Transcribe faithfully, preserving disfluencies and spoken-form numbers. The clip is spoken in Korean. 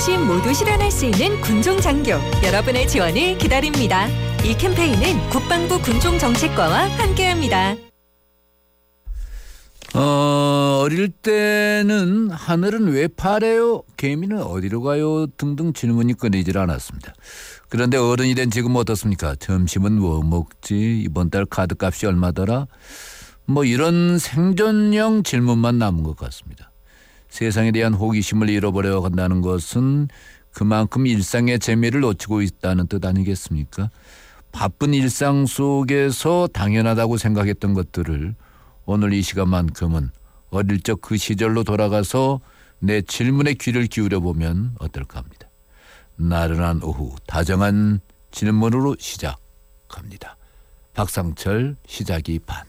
어르신 모두 실현할 수 있는 군종장교 여러분의 지원을 기다립니다. 이 캠페인은 국방부 군종정책과와 함께합니다. 어, 어릴 때는 하늘은 왜 파래요? 개미는 어디로 가요? 등등 질문이 끊이질 않았습니다. 그런데 어른이 된 지금 어떻습니까? 점심은 뭐 먹지? 이번 달 카드값이 얼마더라? 뭐 이런 생존형 질문만 남은 것 같습니다. 세상에 대한 호기심을 잃어버려 간다는 것은 그만큼 일상의 재미를 놓치고 있다는 뜻 아니겠습니까? 바쁜 일상 속에서 당연하다고 생각했던 것들을 오늘 이 시간만큼은 어릴 적 그 시절로 돌아가서 내 질문에 귀를 기울여보면 어떨까 합니다. 나른한 오후 다정한 질문으로 시작합니다. 박상철 시작이 반.